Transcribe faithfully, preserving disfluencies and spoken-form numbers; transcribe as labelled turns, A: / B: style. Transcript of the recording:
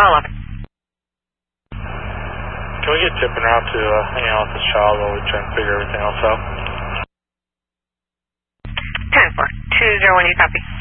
A: eleven.
B: Can we get tipping around to uh, hang out with the child while we try and figure everything else out?
A: ten four. two zero one, you copy.